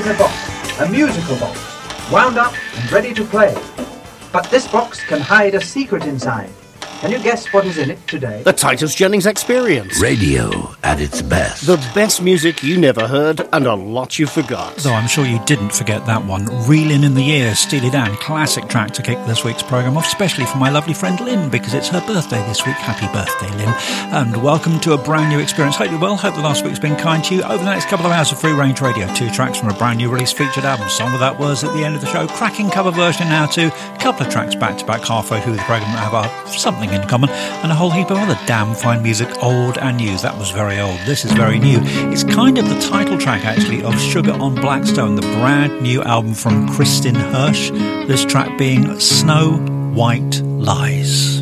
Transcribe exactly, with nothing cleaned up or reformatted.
in a box, a musical box, wound up and ready to play. But this box can hide a secret inside. Can you guess what is in it today? The Titus Jennings Experience. Radio at its best. The best music you never heard and a lot you forgot. Though I'm sure you didn't forget that one. Reelin' in the Years, Steely Dan, classic track to kick this week's programme off, especially for my lovely friend Lynn, because it's her birthday this week. Happy birthday, Lynn. And welcome to a brand new experience. Hope you're well. Hope the last week's been kind to you. Over the next couple of hours of free range radio, two tracks from a brand new release featured album. Song of that was at the end of the show. Cracking cover version now too. Couple of tracks back to back halfway through the programme that have uh, something in common, and a whole heap of other damn fine music, old and new. That was very old. This is very new. It's kind of the title track, actually, of Sugar on Blackstone, the brand new album from Kristin Hersh. This track being Snow White Lies.